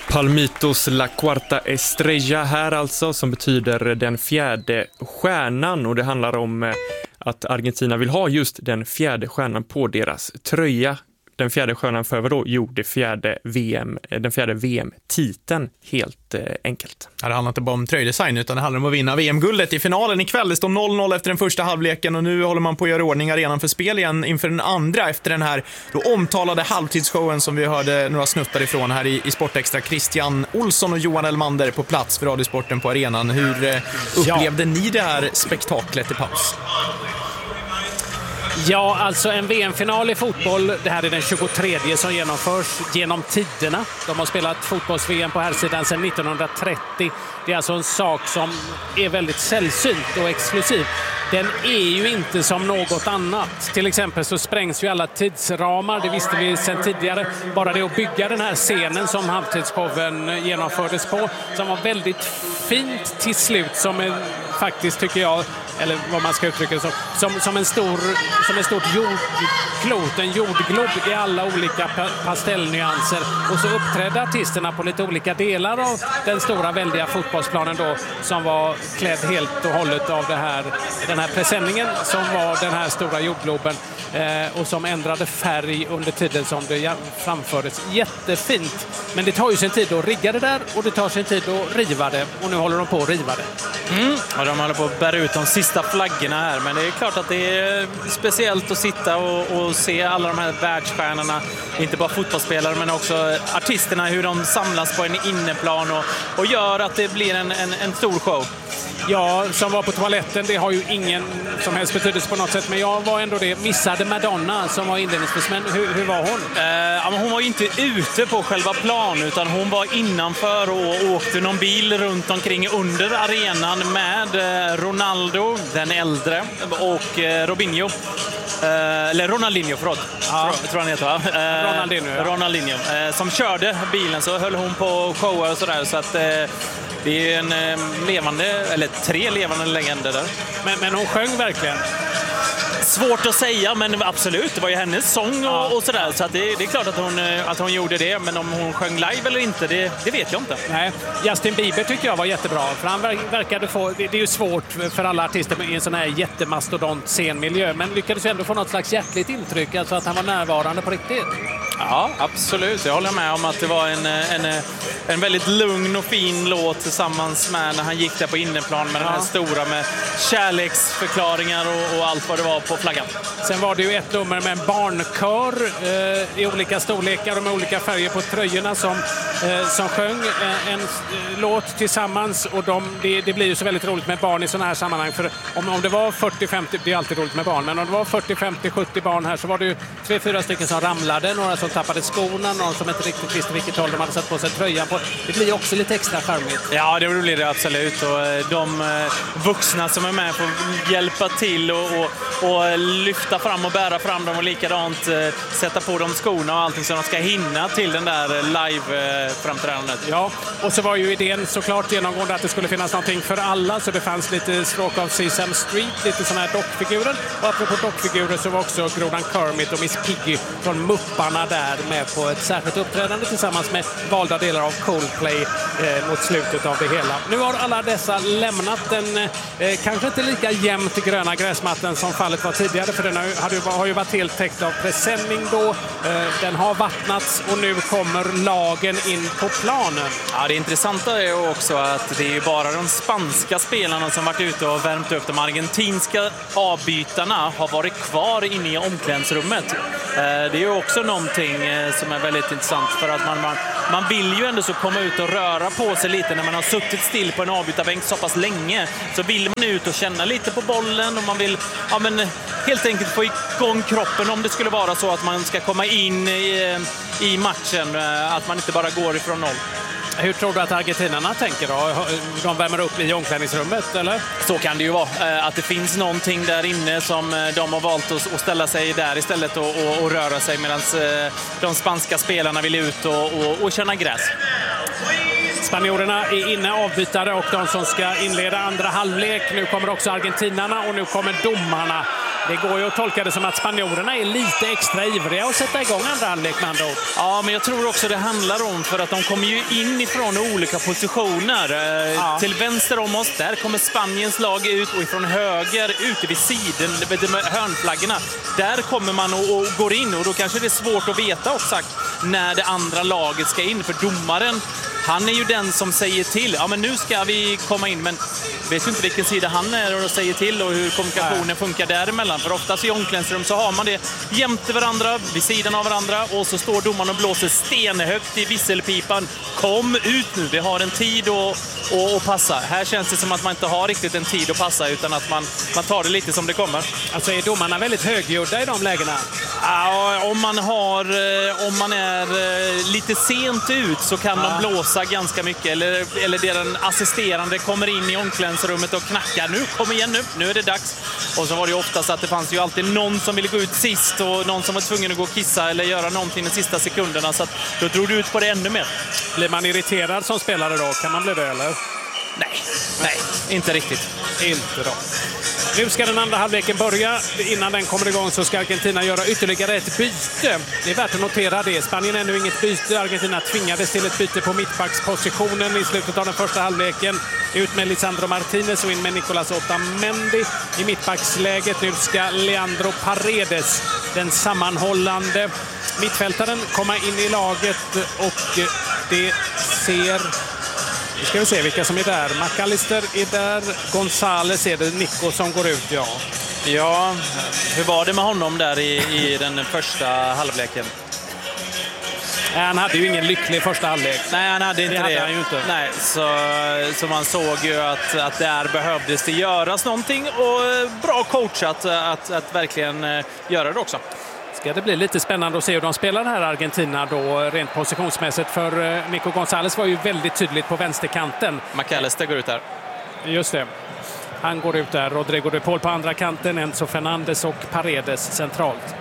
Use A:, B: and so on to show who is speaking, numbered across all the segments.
A: Palmitos La Cuarta Estrella här alltså, som betyder den fjärde stjärnan, och det handlar om att Argentina vill ha just den fjärde stjärnan på deras tröja. Den fjärde stjärnan för vad då? Jo, den fjärde VM-titeln, helt enkelt.
B: Ja, det handlar inte bara om tröjdesign utan det handlar om att vinna VM-guldet i finalen ikväll. Det står 0-0 efter den första halvleken och nu håller man på att göra ordning arenan för spel igen inför den andra efter den här då omtalade halvtidsshowen som vi hörde några snuttar ifrån här i Sportextra. Christian Olsson och Johan Elmander på plats för Radiosporten på arenan. Hur upplevde ni det här spektaklet i paus?
C: Ja, alltså en VM-final i fotboll, det här är den 23 som genomförs genom tiderna. De har spelat fotbolls-VM på här sidan sedan 1930. Det är alltså en sak som är väldigt sällsynt och exklusiv. Den är ju inte som något annat. Till exempel så sprängs ju alla tidsramar, det visste vi sedan tidigare. Bara det att bygga den här scenen som halvtidsshowen genomfördes på, som var väldigt fint till slut, som en, faktiskt tycker jag, eller vad man ska uttrycka det som ett stort jordklot, en jordglob i alla olika pastellnyanser. Och så uppträdde artisterna på lite olika delar av den stora väldiga fotbollsplanen då, som var klädd helt och hållet av den här presenningen som var den här stora jordgloben, och som ändrade färg under tiden som det framfördes. Jättefint, men det tar ju sin tid att rigga det där och det tar sin tid att riva det, och nu håller de på att riva det.
D: Ja, de håller på att bära ut de sista flaggorna här, men det är klart att det är speciellt att sitta och se alla de här världsstjärnorna, inte bara fotbollsspelare men också artisterna, hur de samlas på en inneplan och gör att det blir en stor show.
C: Ja, som var på toaletten, det har ju ingen som helst betydelse på något sätt, men jag var ändå det. Missade Madonna som var inledningsvis, men hur var hon?
D: Ja, men hon var inte ute på själva plan utan hon var innanför och åkte någon bil runt omkring under arenan med Ronaldo, den äldre, och Robinho. Eller Ronaldinho, förlåt. Ja. Tror han heter, va? Ronaldinho. Som körde bilen, så höll hon på och showa och sådär, så att det är en levande, eller 3 levande legender där.
C: Men hon sjöng verkligen?
D: Svårt att säga, men absolut, det var ju hennes sång och sådär, så att det är klart att hon gjorde det, men om hon sjöng live eller inte, det vet jag inte.
C: Nej, Justin Bieber tycker jag var jättebra, för han verkade få, det är ju svårt för alla artister i en sån här jättemastodont scenmiljö, men lyckades ju ändå få något slags hjärtligt intryck, alltså att han var närvarande på riktigt.
D: Ja, absolut. Jag håller med om att det var en väldigt lugn och fin låt tillsammans med när han gick där på inneplan med den här stora med kärleksförklaringar och allt vad det var på flaggan.
C: Sen var det ju ett nummer med en barnkör i olika storlekar och med olika färger på tröjorna som sjöng en låt tillsammans, och det blir ju så väldigt roligt med barn i sådana här sammanhang, för om det var 40-50, det är alltid roligt med barn, men om det var 40-50-70 barn här så var det ju 3-4 stycken som ramlade, några som tappade skorna, någon som inte riktigt visste vilket håll de hade satt på sig tröjan på. Det blir också lite extra charmigt.
D: Ja, det blir det absolut, och de vuxna som är med får hjälpa till och lyfta fram och bära fram dem, och likadant sätta på dem skorna och allting så de ska hinna till den där live-framträdandet.
C: Ja, och så var ju idén såklart genomgående att det skulle finnas någonting för alla, så det fanns lite stråk av Sesame Street, lite sådana här dockfigurer, och apropå dockfigurer så var också grodan Kermit och Miss Piggy från Mupparna där med på ett särskilt uppträdande tillsammans med valda delar av Coldplay mot slutet av det hela. Nu har alla dessa lämnat den kanske inte lika jämnt gröna gräsmattan som fallet var tidigare, för den har ju varit helt täckt av presenning då. Den har vattnats och nu kommer lagen in på planen.
D: Ja, det intressanta är också att det är bara de spanska spelarna som varit ute och värmt upp. De argentinska avbytarna har varit kvar inne i omklädningsrummet. Det är ju också någonting som är väldigt intressant, för att man vill ju ändå så komma ut och röra på sig lite när man har suttit still på en avbytarbänk så pass länge, så vill man ut och känna lite på bollen, och man vill helt enkelt få igång kroppen om det skulle vara så att man ska komma in i matchen, att man inte bara går ifrån noll.
C: Hur tror du att argentinarna tänker då? De värmer upp i omklädningsrummet, eller?
D: Så kan det ju vara. Att det finns någonting där inne som de har valt att ställa sig där istället och röra sig, medan de spanska spelarna vill ut och känna gräs.
C: Spanjorerna är inne, avbytare, och de som ska inleda andra halvlek. Nu kommer också argentinarna och nu kommer domarna. Det går ju att tolka det som att spanjorerna är lite extra ivriga att sätta igång andra halvlek med andra ord.
D: Ja, men jag tror också det handlar om för att de kommer ju in ifrån olika positioner. Till vänster om oss, där kommer Spaniens lag ut och ifrån höger ute vid sidan, med hörnflaggorna. Där kommer man och går in och då kanske det är svårt att veta exakt när det andra laget ska in. För domaren, han är ju den som säger till. Ja, men nu ska vi komma in, men vet ju inte vilken sida han är och säger till och hur kommunikationen funkar däremellan. För oftast i omklädningsrum så har man det jämte varandra, vid sidan av varandra och så står domaren och blåser stenhögt i visselpipan. Kom ut nu, vi har en tid att passa. Här känns det som att man inte har riktigt en tid att passa utan att man tar det lite som det kommer.
C: Alltså är domarna väldigt högljudda i de lägena?
D: Ja, om man är lite sent ut så kan de blåsa ganska mycket. Eller den assisterande kommer in i omklädningsrummet och knackar. Nu, kom igen nu är det dags. Och så var det ju oftast att det fanns ju alltid någon som ville gå ut sist och någon som var tvungen att gå och kissa eller göra någonting de sista sekunderna. Så att då drog du ut på det ännu mer.
C: Blir man irriterad som spelare då? Kan man bli det eller?
D: Nej, inte riktigt.
C: Inte då. Nu ska den andra halvleken börja. Innan den kommer igång så ska Argentina göra ytterligare ett byte. Det är värt att notera det. Spanien är ännu inget byte. Argentina tvingades till ett byte på mittbackspositionen i slutet av den första halvleken. Ut med Lisandro Martinez och in med Nicolas Otamendi i mittbacksläget. Nu ska Leandro Paredes, den sammanhållande mittfältaren, komma in i laget och det ser... Nu ska vi se vilka som är där. McAllister är där. Gonzales är det. Nico som går ut,
D: Ja, hur var det med honom där i den första halvleken?
C: Han hade ju ingen lycklig första halvlek.
D: Nej, han hade inte det.
C: Hade han ju inte.
D: Nej, så man såg ju att där behövdes det göras någonting och bra coachat att verkligen göra det också.
C: Ska det bli lite spännande att se hur de spelar här Argentina då rent positionsmässigt, för Nico González var ju väldigt tydligt på vänsterkanten.
D: McAllister går ut där.
C: Just det. Han går ut där. Rodrigo de Paul på andra kanten, Enzo Fernandez och Paredes centralt.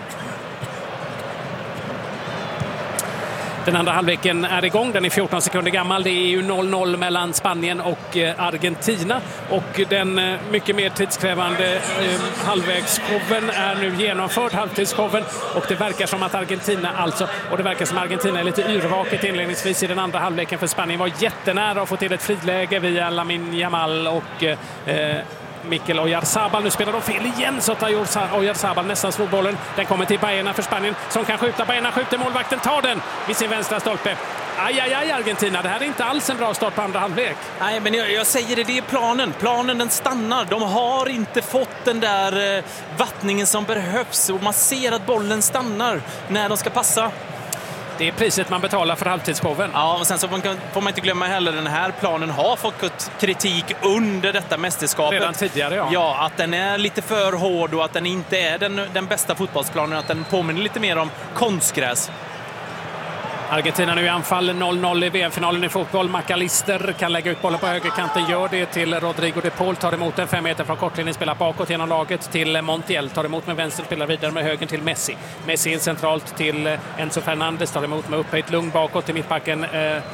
C: Den andra halvleken är igång. Den är 14 sekunder gammal. Det är ju 0-0 mellan Spanien och Argentina. Och den mycket mer tidskrävande halvvägsshowen är nu genomförd. Halvtidsshowen. Och det verkar som att Argentina är lite yrvaket inledningsvis i den andra halvleken. För Spanien var jättenära att få till ett friläge via Lamine Yamal och Mikel Oyarzabal. Nu spelar de fel igen så tar Oyarzabal nästan slår bollen. Den kommer till Baena för Spanien som kan skjuta. Baena skjuter, målvakten tar den vid sin vänstra stolpe. Aj, Argentina. Det här är inte alls en bra start på andra halvlek.
D: Nej, men jag säger det är planen. Planen den stannar. De har inte fått den där vattningen som behövs och man ser att bollen stannar när de ska passa.
C: Det är priset man betalar för halvtidsshowen.
D: Ja, och sen så får man inte glömma heller den här planen har fått kritik under detta mästerskapet.
C: Redan tidigare,
D: Ja, att den är lite för hård och att den inte är den bästa fotbollsplanen. Att den påminner lite mer om konstgräs.
C: Argentina nu i anfall, 0-0 i VM-finalen i fotboll. McAllister kan lägga ut bollen på högerkanten, gör det till Rodrigo de Paul, tar emot den 5 meter från kortlinjen, spelar bakåt genom laget till Montiel, tar emot med vänster, spelar vidare med höger till Messi. Messi centralt till Enzo Fernandez, tar emot med upphöjt lugn bakåt till mittbacken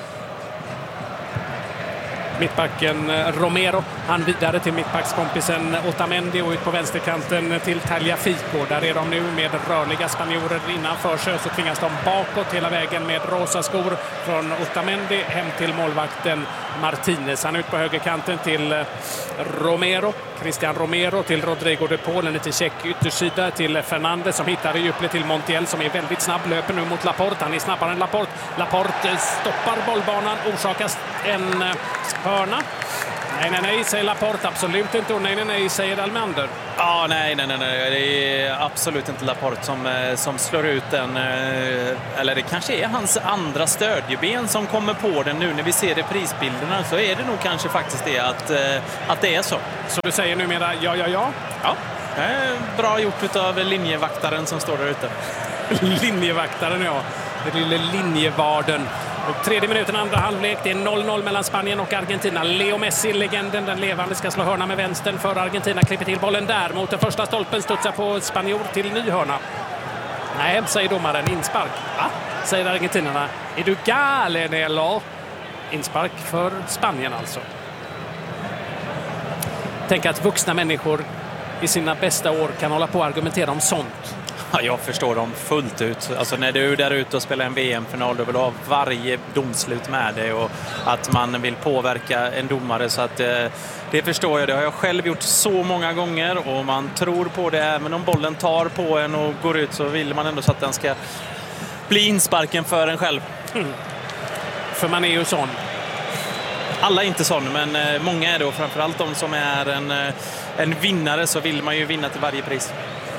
C: Romero. Han vidare till mittbackskompisen Otamendi och ut på vänsterkanten till Tagliafico. Där är de nu med rörliga spanjorer innanför sig, så tvingas de bakåt hela vägen med rosa skor från Otamendi hem till målvakten Martinez. Han ut på högerkanten till Cristian Romero till Rodrigo de Paul, en liten check yttersida till Fernandez som hittar i djuplet till Montiel som är väldigt snabb, löper nu mot Laporte. Han är snabbare än Laporte. Laporte stoppar bollbanan, orsakas en hörna. Nej, säger Laporte. Absolut inte. Och nej, säger Almander.
D: Ja, nej. Det är absolut inte Laporte som slår ut den. Eller det kanske är hans andra stödjeben som kommer på den nu när vi ser reprisbilderna. Så är det nog kanske faktiskt det att det är så.
C: Så du säger numera ja?
D: Ja, bra gjort av linjevaktaren som står där ute.
C: Linjevaktaren, ja. Det lilla linjevarden. Och 3:e minuten andra halvlek. Det är 0-0 mellan Spanien och Argentina. Leo Messi, legenden, den levande, ska slå hörna med vänstern för Argentina. Klipper till bollen där mot den första stolpen. Studsar på spanjor till ny hörna. Nej, säger domaren. Inspark. Va? Säger argentinarna. Är du galen eller? Inspark för Spanien alltså. Tänk att vuxna människor i sina bästa år kan hålla på och argumentera om sånt.
D: Ja, jag förstår dem fullt ut. Alltså när du är där ute och spelar en VM-final, då vill du ha varje domslut med dig och att man vill påverka en domare. Så att det förstår jag. Det har jag själv gjort så många gånger och man tror på det. Även om bollen tar på en och går ut så vill man ändå så att den ska bli insparken för en själv.
C: För man är ju sån.
D: Alla är inte sån, men många är det och framförallt de som är en vinnare så vill man ju vinna till varje pris.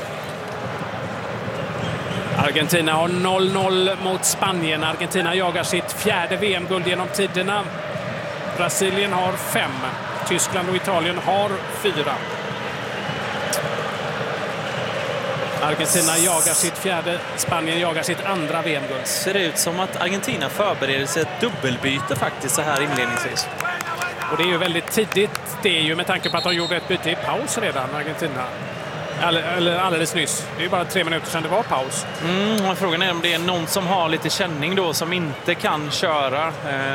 C: Argentina har 0-0 mot Spanien. Argentina jagar sitt 4:e VM-guld genom tiderna. Brasilien har 5. Tyskland och Italien har 4. Argentina jagar sitt 4:e, Spanien jagar sitt 2:a VM-guld.
D: Ser det ut som att Argentina förbereder sig ett dubbelbyte faktiskt så här inledningsvis.
C: Och det är ju väldigt tidigt. Det är ju med tanke på att de gjorde ett byte i paus redan, Argentina. Eller alldeles nyss. Det är ju bara 3 minuter sedan det var paus.
D: Och frågan är om det är någon som har lite känning då som inte kan köra.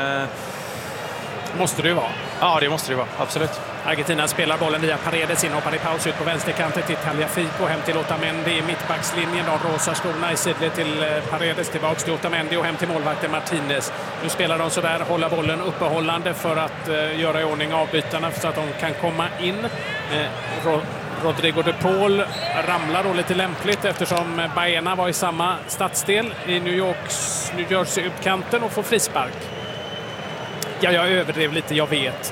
C: Måste det ju vara.
D: Ja, det måste det vara. Absolut.
C: Argentina spelar bollen via Paredes, inhoppar i paus ut på vänsterkanten till Tagliafico, hem till Otamendi i mittbackslinjen. De rosa skorna i sidled till Paredes, tillbaks till Otamendi och hem till målvakten Martinez. Nu spelar de så där, hålla bollen uppehållande för att göra i ordning avbytarna så att de kan komma in. Rodrigo de Paul ramlar då lite lämpligt eftersom Baena var i samma stadsdel i New Jersey-utkanten och får frispark. Ja, jag överdrev lite, jag vet.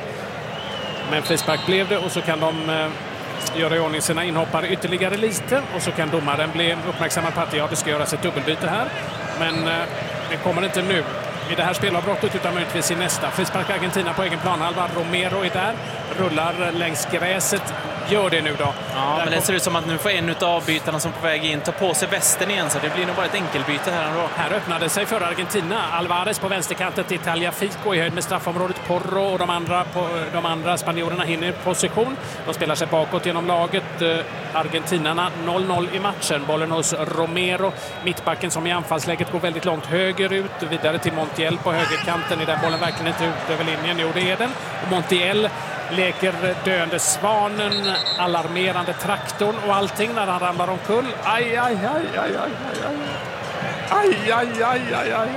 C: Men frispark blev det och så kan de göra i ordning sina inhoppare ytterligare lite och så kan domaren bli uppmärksammad på att det ska göras ett dubbelbyte här. Men det kommer inte nu i det här spelavbrottet utan möjligtvis i nästa. Frispark Argentina på egen planhalva. Romero är där, rullar längs gräset. Gör det nu då.
D: Ja, men det ser ut som att nu får en av avbytarna som är på väg in ta på sig västen igen, så det blir nog bara ett enkelbyte här ändå.
C: Här öppnade sig för Argentina. Alvarez på vänsterkanten till Tagliafico i höjd med straffområdet. Porro och de andra spanjorerna hinner i position. De spelar sig bakåt genom laget. Argentinarna 0-0 i matchen. Bollen hos Romero. Mittbacken som i anfallsläget går väldigt långt högerut. Vidare till Montiel på högerkanten. Är där bollen verkligen inte ut över linjen? Jo, det är den. Och Montiel leker döende svanen, alarmerande traktorn och allting när han ramlar omkull. Aj, aj, aj, aj, aj, aj. Aj, aj, aj, aj, aj.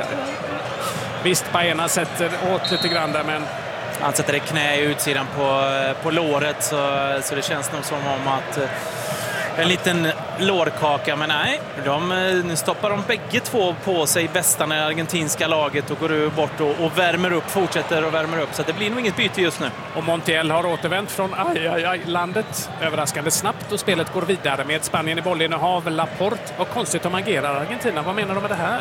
C: Visst, Baena sätter åt lite grann där, men
D: han sätter ett knä i utsidan på låret så det känns nog som om att en liten lårkaka, men nej, nu stoppar de bägge två på sig bästarna i argentinska laget och går bort och värmer upp, fortsätter och värmer upp, så det blir nog inget byte just nu.
C: Och Montiel har återvänt från landet överraskande snabbt och spelet går vidare med Spanien i bollinnehav. Laporte, vad konstigt om man agerar Argentina, vad menar de med det här?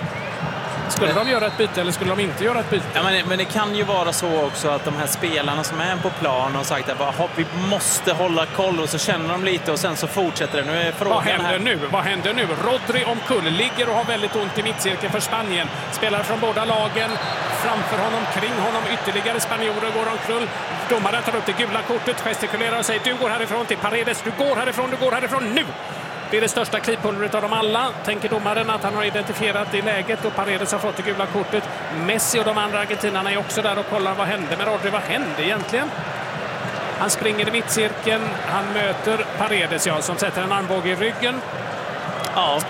C: Skulle de göra ett byte eller skulle de inte göra ett byte?
D: Ja, men det kan ju vara så också att de här spelarna som är på plan har sagt att vi måste hålla koll och så känner de lite och sen så fortsätter det. Nu är frågan
C: Vad händer nu? Rodri omkull, ligger och har väldigt ont i mittcirkeln för Spanien. Spelar från båda lagen. Framför honom, kring honom, ytterligare spanjorer går omkull. Domaren tar upp det gula kortet, gestikulerar och säger du går härifrån till Paredes. Du går härifrån nu! Det är det största klipulvret av dem alla, tänker domaren att han har identifierat det läget och Paredes har fått det gula kortet. Messi och de andra argentinarna är också där och kollar vad hände med Rodri. Vad hände egentligen? Han springer i mittcirkeln, han möter Paredes som sätter en armbåge i ryggen.
D: Ja,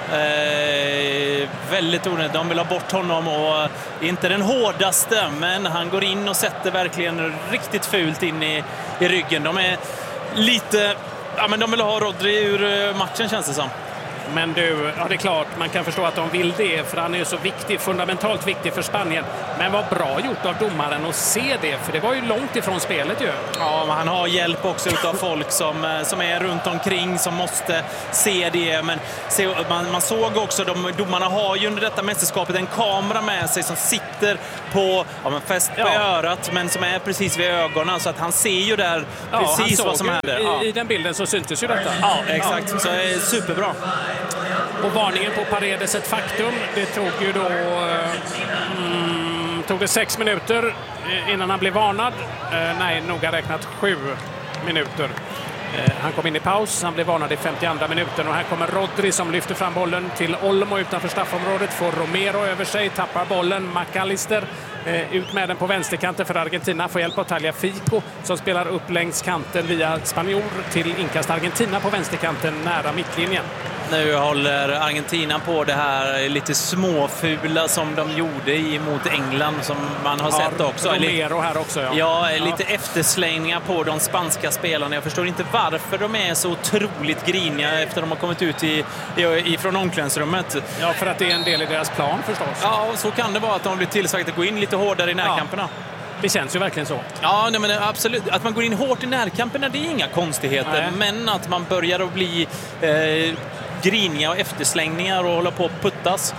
D: väldigt onödigt. De vill ha bort honom och inte den hårdaste, men han går in och sätter verkligen riktigt fult in i ryggen. De är lite... Ja, men de vill ha Rodri ur matchen, känns det som.
C: Men du, ja det är klart, man kan förstå att de vill det för han är så viktig, fundamentalt viktig för Spanien. Men vad bra gjort av domaren att se det, för det var ju långt ifrån spelet ju.
D: Ja, men han har hjälp också utav folk som är runt omkring som måste se det. Men man såg också, domarna har ju under detta mästerskapet en kamera med sig som sitter på fäst på örat, men som är precis vid ögonen, så att han ser ju där precis vad som händer.
C: I den bilden så syntes ju detta.
D: Ja, exakt. Så det är superbra.
C: Och varningen på Paredes ett faktum. Det tog ju då tog det 6 minuter innan han blev varnad. Nej, noga räknat 7 minuter. Han kom in i paus, han blev varnad i 52 minuten och här kommer Rodri som lyfter fram bollen till Olmo utanför straffområdet, får Romero över sig, tappar bollen, McAllister ut med den på vänsterkanten för Argentina, får hjälp av Tagliafico som spelar upp längs kanten via spanjor till inkast Argentina på vänsterkanten nära mittlinjen.
D: Nu håller Argentina på det här lite småfula som de gjorde mot England som man har sett också.
C: Romero här också.
D: Lite efterslängningar på de spanska spelarna. Jag förstår inte varför de är så otroligt griniga efter de har kommit ut från omklädningsrummet.
C: Ja, för att det är en del i deras plan förstås.
D: Ja, så kan det vara att de blir tillsagt att gå in lite hårdare i närkamperna.
C: Det känns ju verkligen så.
D: Ja, nej, men absolut. Att man går in hårt i närkamperna, det är inga konstigheter. Nej. Men att man börjar att bli griniga och efterslängningar och hålla på att puttas.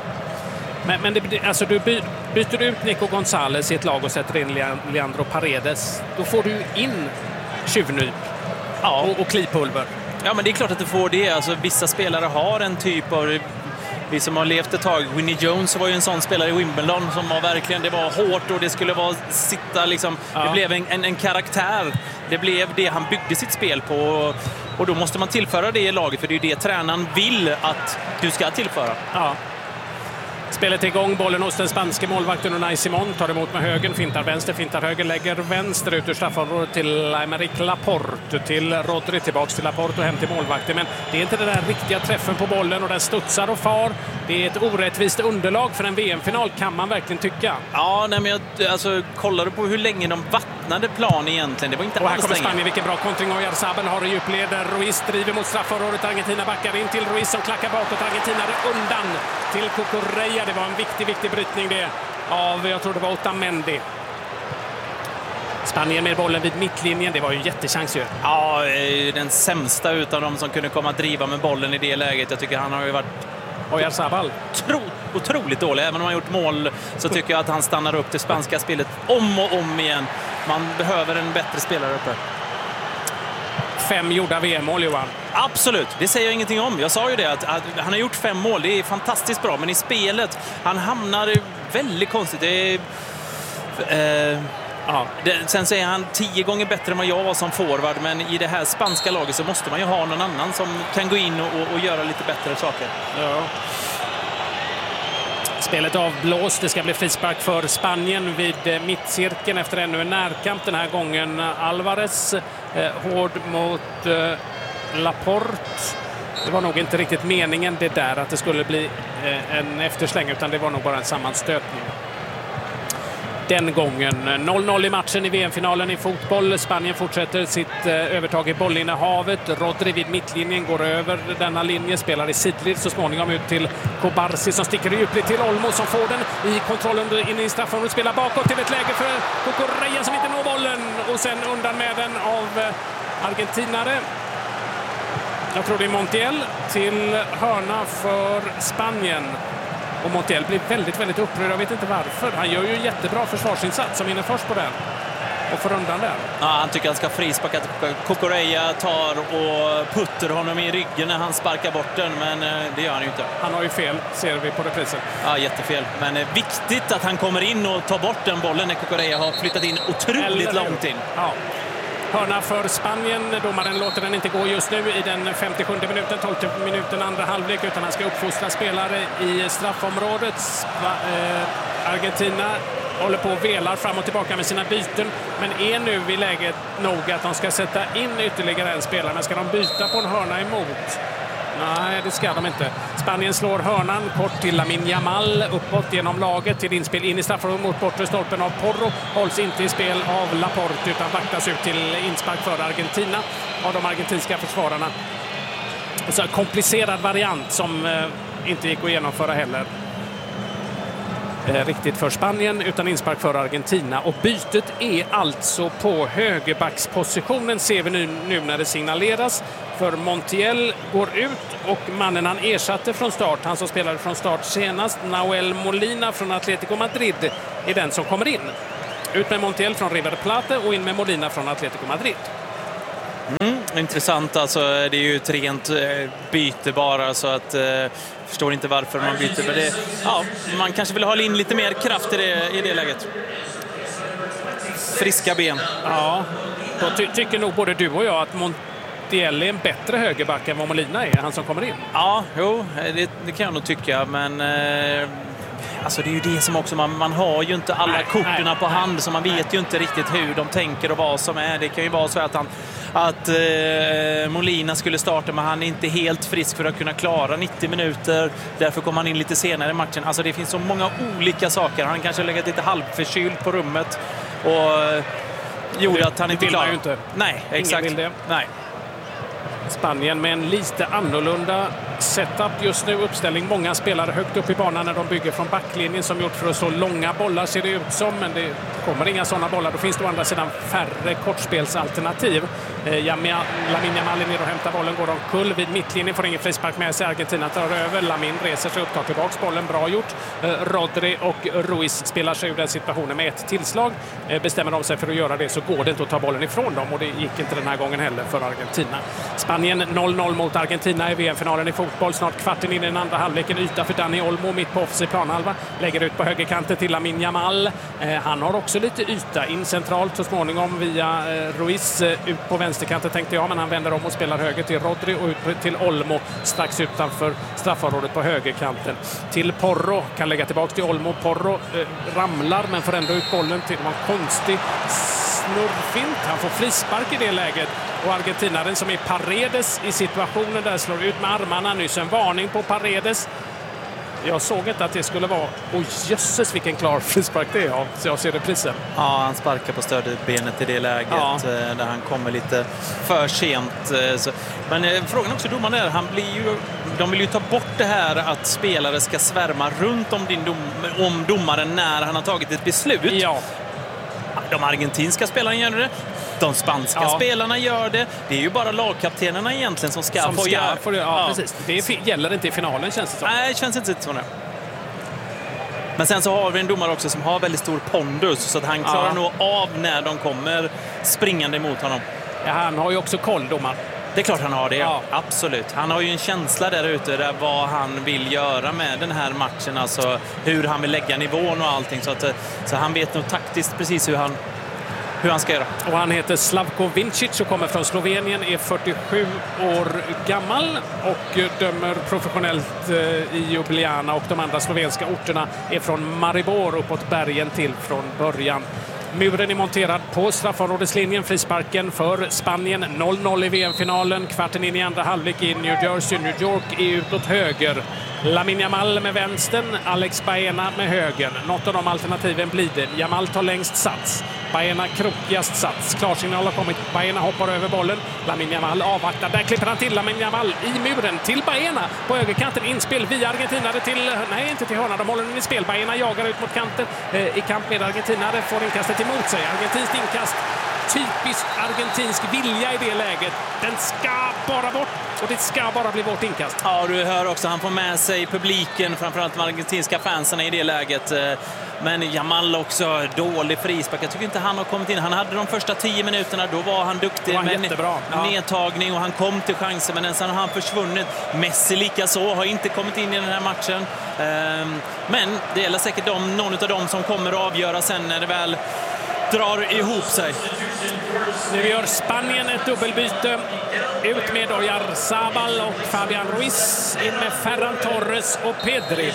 C: Men alltså du byter ut Nico González i ett lag och sätter in Leandro Paredes. Då får du in tjuvnyp och klipulver. Ja, men det är klart att du får det. Alltså, vissa spelare har en typ av... Vi som har levt ett tag, Winnie Jones var ju en sån spelare i Wimbledon som var verkligen, det var hårt och det skulle vara sitta liksom, det blev en karaktär. Det blev det han byggde sitt spel på och då måste man tillföra det i laget för det är det tränaren vill att du ska tillföra. Ja. Spelet är igång, bollen hos den spanske målvakten Unai Simon, tar emot med högen, fintar vänster, fintar höger, lägger vänster ut ur straffområdet till Aymeric Laporte, till Rodri, tillbaks till Laporte och hem till målvakten. Men det är inte den där riktiga träffen på bollen och den studsar och far. Det är ett orättvist underlag för en VM-final, kan man verkligen tycka.
D: Ja, nej, men kollar du på hur länge de vattnade plan egentligen, det var inte alls länge.
C: Och här kommer Spanien, vilken bra kontring av Oyarzabal, har i djupleder, Ruiz driver mot straffområdet, Argentina backar in till Ruiz som klackar bakåt, Argentina är undan till Cucurella. Det var en viktig brytning det av, jag tror det var Otamendi. Spanien med bollen vid mittlinjen, det var ju en jättechans ju.
D: Ja, den sämsta utav dem som kunde komma att driva med bollen i det läget. Jag tycker han har ju varit
C: Oyarzabal.
D: Otroligt dålig. Även om han har gjort mål så tycker jag att han stannar upp det spanska spelet om och om igen. Man behöver en bättre spelare uppe.
C: 5 gjorda VM-mål, Johan.
D: Absolut, det säger jag ingenting om. Jag sa ju det, att han har gjort 5 mål. Det är fantastiskt bra, men i spelet han hamnar väldigt konstigt. Det är, sen så är han 10 gånger bättre än vad jag var som forward, men i det här spanska laget så måste man ju ha någon annan som kan gå in och göra lite bättre saker.
C: Ja. Spelet avblåst, det ska bli frispark för Spanien vid mittcirkeln efter ännu en närkamp. Den här gången Alvarez hård mot Laporte. Det var nog inte riktigt meningen det där att det skulle bli en eftersläng, utan det var nog bara en sammanstötning. Den gången 0-0 i matchen i VM-finalen i fotboll. Spanien fortsätter sitt övertag i bollinnehavet. Rodri vid mittlinjen går över denna linje, spelar i sidled så småningom ut till Kobarsi som sticker djupligt till Olmo som får den i kontrollen in i straffområdet, spelar bakåt till ett läge för Cucurella som inte når bollen och sen undan med den av argentinare. Jag tror det är Montiel till hörna för Spanien. Och Montiel blir väldigt upprörd. Jag vet inte varför. Han gör ju en jättebra försvarsinsats som hinner först på den. Och får undan den.
D: Ja, han tycker han ska frisparka. Cucurella tar och putter honom i ryggen när han sparkar bort den. Men det gör han ju inte.
C: Han har ju fel, ser vi på reprisen.
D: Ja, jättefel. Men viktigt att han kommer in och tar bort den bollen när Cucurella har flyttat in otroligt långt in.
C: Ja. Hörna för Spanien. Domaren låter den inte gå just nu i den 57 minuten, 12 minuten andra halvlek, utan han ska uppfostra spelare i straffområdet. Argentina håller på och velar fram och tillbaka med sina byten, men är nu i läget nog att de ska sätta in ytterligare en spelare. Men ska de byta på en hörna emot? Nej, det ska de inte. Spanien slår hörnan kort till Lamine Yamal, uppåt genom laget till inspel in i straffområdet mot bortre stolpen av Porro. Hålls inte i spel av Laporte utan vaktas ut till inspark för Argentina av de argentinska försvararna. Så en komplicerad variant som inte gick att genomföra heller riktigt för Spanien, utan inspark för Argentina. Och bytet är alltså på högerbackspositionen, ser vi nu när det signaleras. För Montiel går ut och mannen han ersatte från start, han som spelade från start senast, Nahuel Molina från Atlético Madrid, är den som kommer in. Ut med Montiel från River Plate och in med Molina från Atlético Madrid.
D: Intressant, alltså det är ju ett rent byte bara, så att förstår inte varför man byter. Men det, ja, man kanske vill ha in lite mer kraft i det läget. Friska ben.
C: Ja, då tycker nog både du och jag att Mustielli en bättre högerback än vad Molina är, han som kommer in.
D: Ja, jo, det kan jag nog tycka, men alltså det är ju det som också, man har ju inte alla korten på hand, så man vet ju inte riktigt hur de tänker och vad som är. Det kan ju vara så att Molina skulle starta, men han är inte helt frisk för att kunna klara 90 minuter. Därför kommer han in lite senare i matchen. Alltså det finns så många olika saker. Han kanske har legat lite halvförkyld på rummet och gjorde att han inte klarade.
C: Ju inte.
D: Nej, exakt.
C: Ingen vill det.
D: Nej.
C: Spanien med en lite annorlunda setup just nu, uppställning. Många spelare högt upp i banan när de bygger från backlinjen som gjort för att slå långa bollar, ser det ut som, men det kommer inga sådana bollar. Då finns det å andra sidan färre kortspelsalternativ. Lamine Yamal är ner och hämtar bollen, går omkull vid mittlinjen, får ingen frispark med sig. Argentina tar över, Lamin reser sig upp, tar tillbaks bollen, bra gjort. Rodri och Ruiz spelar sig ur den situationen med ett tillslag. Bestämmer de sig för att göra det så går det inte att ta bollen ifrån dem, och det gick inte den här gången heller för Argentina. Spanien 0-0 mot Argentina i VM-finalen i fotboll. Snart kvarten in i den andra halvleken. Yta för Dani Olmo mitt på offensiv planhalva. Lägger ut på högerkanten till Lamine Yamal. Han har också lite yta in centralt så småningom via Ruiz. Ut på vänsterkanten tänkte jag, men han vänder om och spelar höger till Rodri och ut till Olmo strax utanför straffområdet på högerkanten. Till Porro, kan lägga tillbaka till Olmo. Porro ramlar men får ändå ut bollen till en konstig snurrfint. Han får frispark i det läget. Och argentinaren som är Paredes i situationen där slår ut med armarna. Nyss en varning på Paredes. Jag såg inte att det skulle vara... Oj, jösses vilken klar frispark det är. Så jag ser det prisen.
D: Ja, han sparkar på stödbenet i det läget där han kommer lite för sent. Men frågan också domaren där, de vill ju ta bort det här att spelare ska svärma runt om domaren när han har tagit ett beslut.
C: Ja.
D: De argentinska spelarna gör det. De spanska spelarna gör det. Det är ju bara lagkaptenerna egentligen som ska få göra.
C: Precis. Det gäller inte i finalen, känns det som.
D: Nej, det känns inte så. Men sen så har vi en domare också som har väldigt stor pondus, så att han klarar nog av när de kommer springande emot honom.
C: Ja, han har ju också koll, domaren.
D: Det är klart han har det, absolut. Han har ju en känsla där ute där vad han vill göra med den här matchen, alltså hur han vill lägga nivån och allting. Så han vet nog taktiskt precis hur han ska göra.
C: Och han heter Slavko Vincic och kommer från Slovenien, är 47 år gammal och dömer professionellt i Ljubljana, och de andra slovenska orterna är från Maribor uppåt bergen till från början. Muren är monterad på straffområdeslinjen. Frisparken för Spanien. 0-0 i VM-finalen. Kvarten in i andra halvlek i New Jersey. New York är utåt höger. Lamine Yamal med vänstern. Alex Baena med höger. Något av de alternativen blir det. Yamal tar längst sats. Baena krokigast sats. Klarsignal har kommit. Baena hoppar över bollen. Lamine Yamal avvaktar. Där klipper han till Lamine Yamal i muren. Till Baena på högerkanten. Inspel via argentinare till... Nej, inte till hörna. De håller den i spel. Baena jagar ut mot kanten. I kamp med argentinare. Får inkastet emot sig. Argentinskt inkast. Typiskt argentinsk vilja i det läget. Den ska bara bort. Och det ska bara bli vårt inkast.
D: Ja, du hör också. Han får med sig publiken. Framförallt de argentinska fansen i det läget. Men Yamal också dålig frispark. Jag tycker inte han har kommit in. Han hade de första 10 minuterna. Då var han duktig med nedtagning och han kom till chansen. Men sen har han försvunnit. Messi lika så har inte kommit in i den här matchen. Men det gäller säkert någon av dem som kommer att avgöra sen när det väl drar ihop sig.
C: Nu gör Spanien ett dubbelbyte. Ut med Oyarzabal och Fabian Ruiz. In med Ferran Torres och Pedri.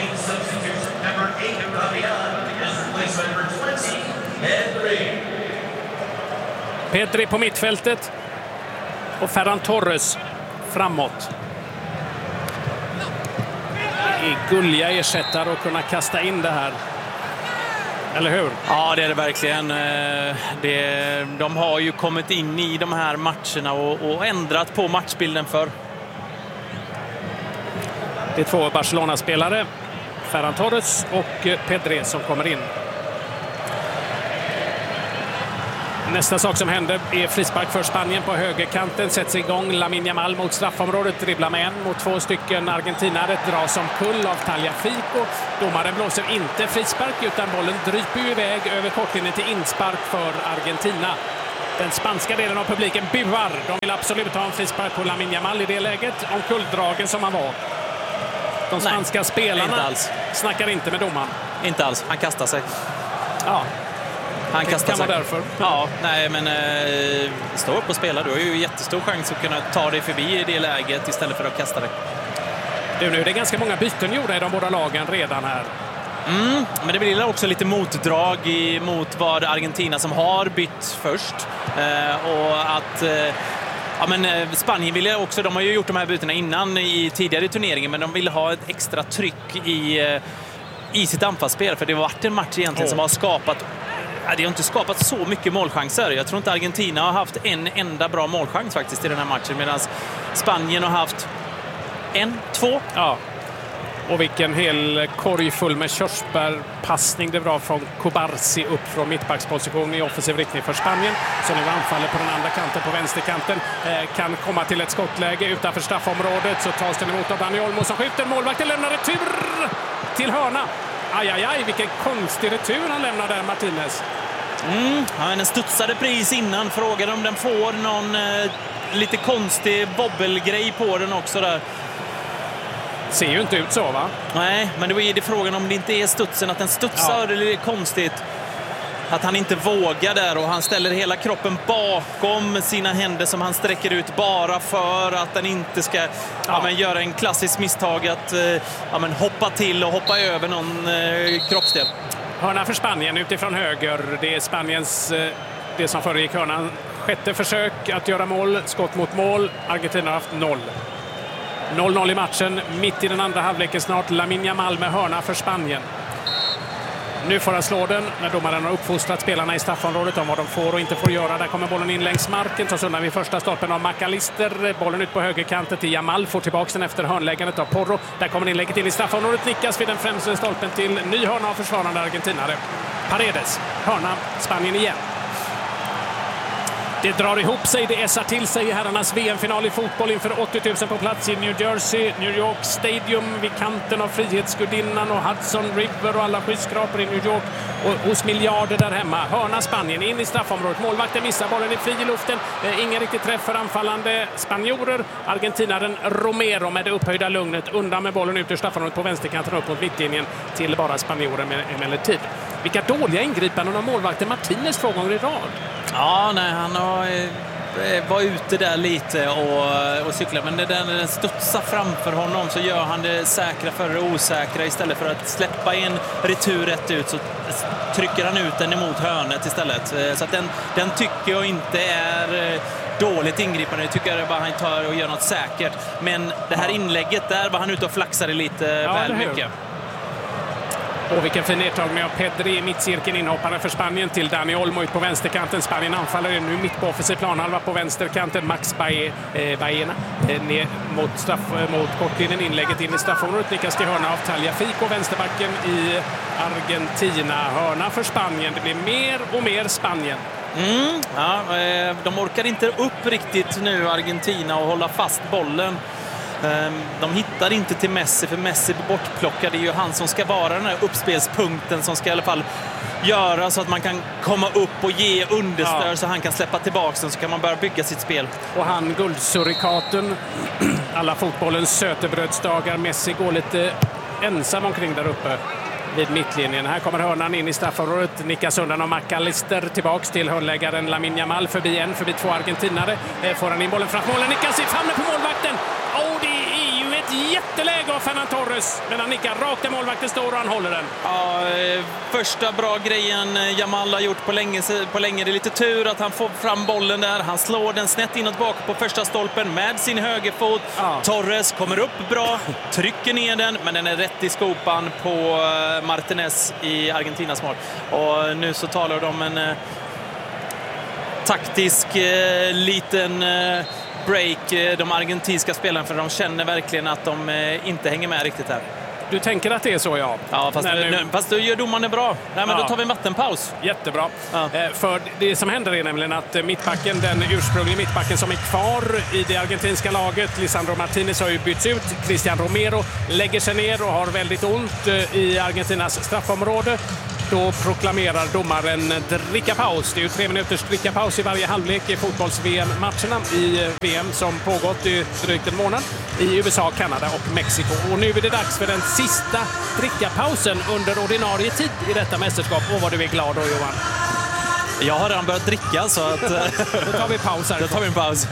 C: Pedri på mittfältet och Ferran Torres framåt. Det är gulliga ersättare att kunna kasta in det här. Eller hur?
D: Ja, det är det verkligen. De har ju kommit in i de här matcherna och ändrat på matchbilden för.
C: Det är 2 Barcelona-spelare, Ferran Torres och Pedri, som kommer in. Nästa sak som händer är frispark för Spanien på högerkanten. Sätts igång Lamine Yamal mot straffområdet. Dribblar med 1 mot 2 stycken argentinare. Dras som kull av Tagliafico. Domaren blåser inte frispark utan bollen dryper iväg över kortlinjen till inspark för Argentina. Den spanska delen av publiken buar. De vill absolut ha en frispark på Lamine Yamal i det läget. Om kulldragen som han var. De spanska spelarna snackar inte med domaren.
D: Inte alls. Han kastar sig.
C: Ja.
D: Han kastar
C: kan vara därför.
D: Ja, nej men stå upp och spela. Du har ju jättestor chans att kunna ta dig förbi i det läget istället för att kasta dig.
C: Nu är det ganska många byten gjorda i de båda lagen redan här.
D: Men det blir också lite motdrag mot vad Argentina som har bytt först. Och att Spanien ville också, de har ju gjort de här bytena innan i tidigare turneringen, men de ville ha ett extra tryck i sitt anfallsspel, för det har varit en match egentligen som har skapat. Det har inte skapat så mycket målchanser. Jag tror inte Argentina har haft en enda bra målchans faktiskt i den här matchen, medan Spanien har haft 1-2.
C: Ja. Och vilken hel korg full med körsbärpassning det var från Kubarsi upp från mittbacksposition i offensiv riktning för Spanien. Så nu anfaller på den andra kanten, på vänsterkanten. Kan komma till ett skottläge utanför straffområdet, så tas den emot av Dani Olmo som skjuter. Målvakten lämnar retur till hörna. Aj, vilken konstig retur han lämnar där, Martinez.
D: Den studsade pris innan. Frågan om den får någon lite konstig bobbelgrej på den också där.
C: Ser ju inte ut så, va?
D: Nej, men det är frågan om det inte är studsen, att den studsar. Det är lite konstigt att han inte vågar där, och han ställer hela kroppen bakom sina händer som han sträcker ut bara för att den inte ska göra en klassisk misstag att hoppa till och hoppa över någon kroppsdel.
C: Hörna för Spanien utifrån höger. Det är Spaniens, det som föregick hörnan, sjätte försök att göra mål, skott mot mål. Argentina har haft 0. 0-0 i matchen, mitt i den andra halvleken snart. Lamine Yamal med hörna för Spanien. Nu får han slå den när domaren har uppfostrat spelarna i straffområdet om vad de får och inte får göra. Där kommer bollen in längs marken, tas undan vid första stolpen av McAllister. Bollen ut på högerkanten till Yamal, får tillbaka den efter hörnläggandet av Porro. Där kommer inlägget in i straffområdet, nickas vid den främsta stolpen till ny hörna av försvarande argentinare. Paredes, hörna, Spanien igen. Det drar ihop sig, det ässar till sig i herrarnas VM-final i fotboll inför 80 000 på plats i New Jersey, New York Stadium, vid kanten av Frihetsgudinnan och Hudson River och alla skyskrapor i New York, och hos miljarder där hemma. Hörna Spanien in i straffområdet. Målvakten missar, bollen är fri i luften. Ingen riktigt träff för anfallande spanjorer. Argentinaren Romero med det upphöjda lugnet undan med bollen ut ur straffområdet på vänsterkanten upp mot mittlinjen till bara spanjorer emellertid. Vilka dåliga ingripanden av målvakten Martinez 2 gånger i rad.
D: Ja, nej, han var ute där lite och cykla, men när den studsar framför honom så gör han det säkra för det osäkra. Istället för att släppa en retur rätt ut så trycker han ut den emot hörnet istället. Så att den tycker jag inte är dåligt ingripande. Jag tycker bara han tar och gör något säkert. Men det här inlägget där var han ute och flaxade lite väl mycket.
C: Och vilken fin nedtagning av Pedri i mittcirkeln, inhoppare för Spanien till Dani Olmo ut på vänsterkanten. Spanien anfaller nu mitt på offensiv planhalva på vänsterkanten. Max Baena ner mot kortlinjen, inlägget in i straffområdet, nickas till hörna av Tagliafico, vänsterbacken i Argentina. Hörna för Spanien, det blir mer och mer Spanien.
D: De orkar inte upp riktigt nu, Argentina, och hålla fast bollen. De hittar inte till Messi, för Messi blir bortplockad. Det är ju han som ska vara den här uppspelspunkten som ska i alla fall göra så att man kan komma upp och ge understöd så han kan släppa tillbaka den, så kan man börja bygga sitt spel.
C: Och han, guldsurikaten, alla fotbollens sötebrödsdagar, Messi går lite ensam omkring där uppe vid mittlinjen. Här kommer hörnan in i straffområdet, nickas undan av McAllister, tillbaks till hörnläggaren Lamine Yamal, förbi två argentinare. Får han in bollen framför målen, nickas i framme på målvakten. Det är ju ett jätteläge av Fernan Torres, men han nickar rakt där målvakten står och han håller den.
D: Ja, första bra grejen Yamal har gjort på länge. Det är lite tur att han får fram bollen där. Han slår den snett inåt bak på första stolpen med sin högerfot. Torres kommer upp bra, trycker ner den, men den är rätt i skopan på Martinez i Argentinas mål. Och nu så talar de om en taktisk liten break, de argentinska spelarna, för de känner verkligen att de inte hänger med riktigt här.
C: Du tänker att det är så, ja.
D: Ja, fast då gör domaren det bra. Nej, men då tar vi en vattenpaus.
C: Jättebra. För det som händer är nämligen att mittbacken, den ursprungliga mittbacken som är kvar i det argentinska laget, Lisandro Martinez, har ju bytts ut. Cristian Romero lägger sig ner och har väldigt ont i Argentinas straffområde. Då proklamerar domaren drickapaus. Det är ju 3 minuters drickapaus i varje halvlek i fotbolls-VM-matcherna i VM som pågått i drygt en månad i USA, Kanada och Mexiko. Och nu är det dags för den sista drickapausen under ordinarie tid i detta mästerskap. Och vad du är glad då, Johan.
D: Jag har redan börjat dricka, så att...
C: Då tar vi paus här.
D: Då tar vi en paus.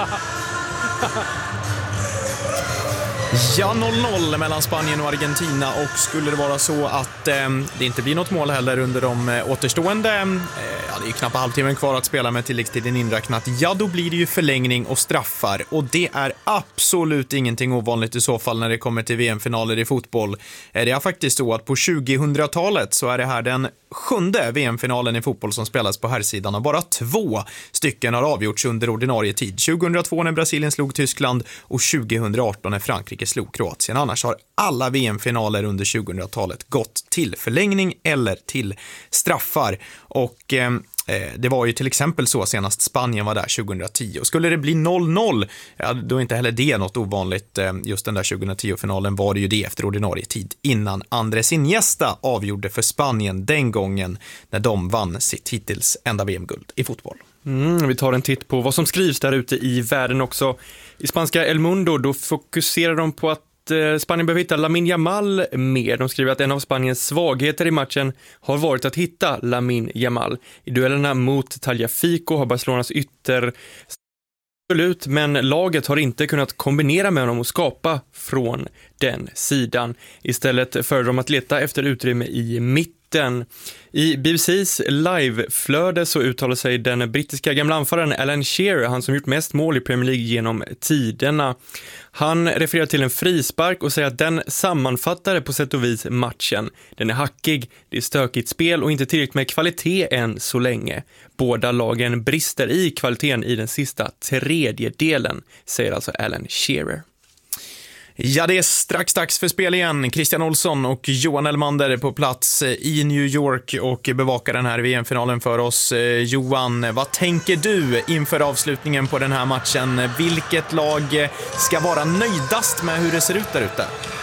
B: Ja, 0-0 mellan Spanien och Argentina, och skulle det vara så att det inte blir något mål heller under de återstående, det är ju knappt halvtimmen kvar att spela med tilläggstiden inräknat, ja då blir det ju förlängning och straffar, och det är absolut ingenting ovanligt i så fall när det kommer till VM-finaler i fotboll. Det är faktiskt så att på 2000-talet så är det här den 7:e VM-finalen i fotboll som spelas på herrsidan, och bara 2 stycken har avgjorts under ordinarie tid. 2002 när Brasilien slog Tyskland och 2018 när Frankrike slog Kroatien. Annars har alla VM-finaler under 2000-talet gått till förlängning eller till straffar. Och det var ju till exempel så senast Spanien var där 2010. Och skulle det bli 0-0, ja, då är inte heller det något ovanligt. Just den där 2010-finalen var det ju det efter ordinarie tid, innan Andrés Iniesta avgjorde för Spanien den gången när de vann sitt hittills enda VM-guld i fotboll.
A: Vi tar en titt på vad som skrivs där ute i världen också. I spanska El Mundo, då fokuserar de på att Spanien behöver hitta Lamine Yamal mer. De skriver att en av Spaniens svagheter i matchen har varit att hitta Lamine Yamal. I duellerna mot Tagliafico har Barcelonas ytter absolut, men laget har inte kunnat kombinera med honom och skapa från den sidan. Istället föredrar de att leta efter utrymme i mitten. I BBCs liveflöde så uttalar sig den brittiska gamla anfallaren Alan Shearer, han som gjort mest mål i Premier League genom tiderna. Han refererar till en frispark och säger att den sammanfattar på sätt och vis matchen. Den är hackig, det är stökigt spel och inte tillräckligt med kvalitet än så länge. Båda lagen brister i kvaliteten i den sista tredjedelen, säger alltså Alan Shearer.
B: Ja, det är strax dags för spel igen. Christian Olsson och Johan Elmander på plats i New York och bevakar den här VM-finalen för oss. Johan, vad tänker du inför avslutningen på den här matchen? Vilket lag ska vara nöjdast med hur det ser ut där ute?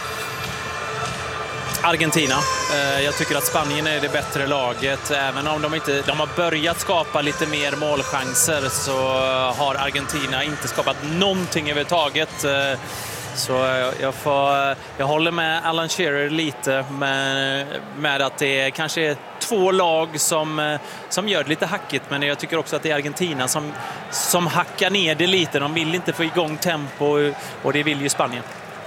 D: Argentina. Jag tycker att Spanien är det bättre laget. Även om de har börjat skapa lite mer målchanser, så har Argentina inte skapat någonting överhuvudtaget. Så jag håller med Alan Shearer lite med att det kanske är 2 lag som gör det lite hackigt, men jag tycker också att det är Argentina som hackar ner det lite. De vill inte få igång tempo, och det vill ju Spanien.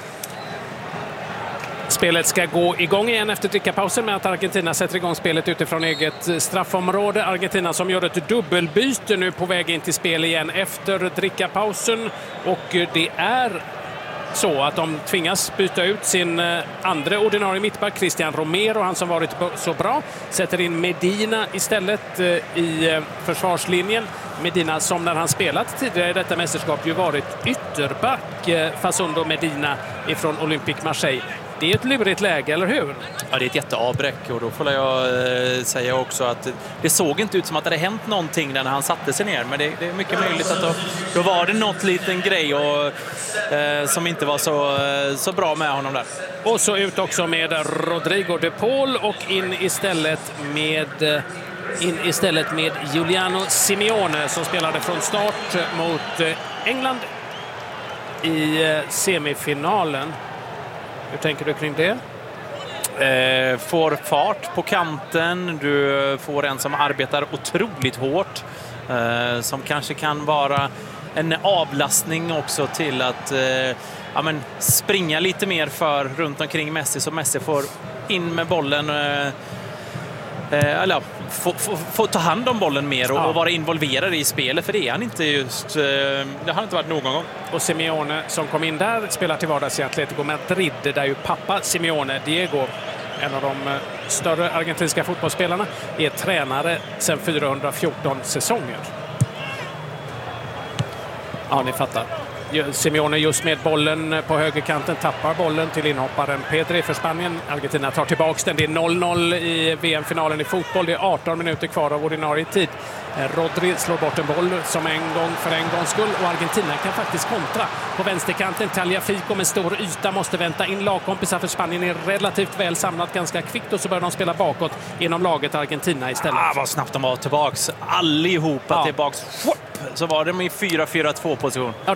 C: Spelet ska gå igång igen efter drickapausen med att Argentina sätter igång spelet utifrån eget straffområde. Argentina som gör ett dubbelbyte nu på väg in till spel igen efter drickapausen, och det är så att de tvingas byta ut sin andra ordinarie mittback Cristian Romero, han som varit så bra, sätter in Medina istället i försvarslinjen. Medina som när han spelat tidigare i detta mästerskap ju varit ytterback, Facundo Medina ifrån Olympique Marseille. Det är ett lurigt läge, eller hur?
D: Ja, det är ett jätteavbräck, och då får jag säga också att det såg inte ut som att det hade hänt någonting när han satte sig ner, men det är mycket möjligt att då var det något liten grej som inte var så bra med honom där.
C: Och så ut också med Rodrigo de Paul och in istället med Giuliano Simeone som spelade från start mot England i semifinalen. Hur tänker du kring det?
D: Får fart på kanten. Du får en som arbetar otroligt hårt. Som kanske kan vara en avlastning också till att springa lite mer runt omkring Messi, så Messi får in med bollen. Få ta hand om bollen mer och vara involverad i spelet, för det är han inte just. Det har inte varit någon gång.
C: Och Simeone som kom in där spelar till vardags i Atletico Madrid, där ju pappa Simeone, Diego, en av de större argentinska fotbollsspelarna, är tränare sedan 414 säsonger. Ja, ni fattar. Simeone just med bollen på högerkanten tappar bollen till inhopparen Pedri för Spanien. Argentina tar tillbaks den. Det är 0-0 i VM-finalen i fotboll. Det är 18 minuter kvar av ordinarie tid. Rodri slår bort en boll som för en gångs skull, och Argentina kan faktiskt kontra på vänsterkanten. Tagliafico med stor yta måste vänta in lagkompisar, för Spanien är relativt väl samlat ganska kvickt, och så börjar de spela bakåt inom laget Argentina istället.
D: Vad snabbt de var tillbaks. Allihopa tillbaks. Så var de i 4-4-2 position.
C: Ja,